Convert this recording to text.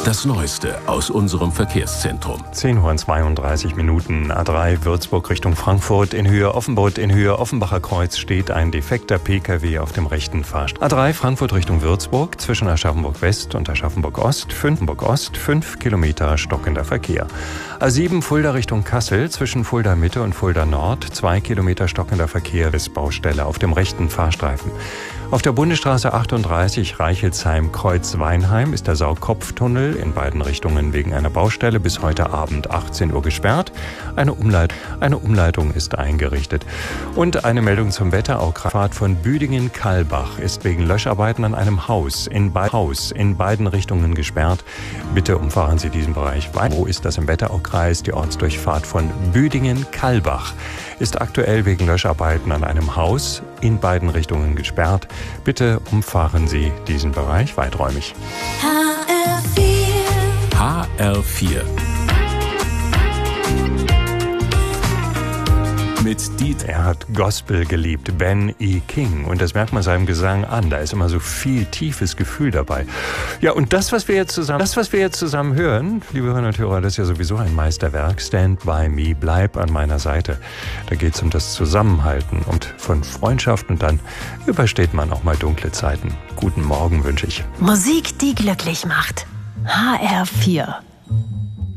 Das Neueste aus unserem Verkehrszentrum. 10:32 Uhr, A3 Würzburg Richtung Frankfurt. In Höhe Offenburg, in Höhe Offenbacher Kreuz steht ein defekter Pkw auf dem rechten Fahrstreifen. A3 Frankfurt Richtung Würzburg zwischen Aschaffenburg West und Aschaffenburg Ost, 5 Kilometer stockender Verkehr. A7 Fulda Richtung Kassel zwischen Fulda Mitte und Fulda Nord, 2 Kilometer stockender Verkehr bis Baustelle auf dem rechten Fahrstreifen. Auf der Bundesstraße 38 Reichelsheim-Kreuz-Weinheim ist der Saugkopftunnel in beiden Richtungen wegen einer Baustelle bis heute Abend 18 Uhr gesperrt. Eine Umleitung ist eingerichtet. Und eine Meldung zum Wetter. Auch Fahrt von Büdingen-Kallbach ist wegen Löscharbeiten an einem Haus in beiden Richtungen gesperrt. Bitte umfahren Sie diesen Bereich. Wo ist das im Wetteraukreis? Die Ortsdurchfahrt von Büdingen-Kallbach ist aktuell wegen Löscharbeiten an einem Haus in beiden Richtungen gesperrt. Bitte umfahren Sie diesen Bereich weiträumig. HR4 mit Dieter. Er hat Gospel geliebt, Ben E. King. Und das merkt man seinem Gesang an. Da ist immer so viel tiefes Gefühl dabei. Ja, und das, was wir jetzt zusammen hören, liebe Hörerinnen und Hörer, das ist ja sowieso ein Meisterwerk. Stand by me, bleib an meiner Seite. Da geht es um das Zusammenhalten und von Freundschaft. Und dann übersteht man auch mal dunkle Zeiten. Guten Morgen wünsche ich. Musik, die glücklich macht. HR4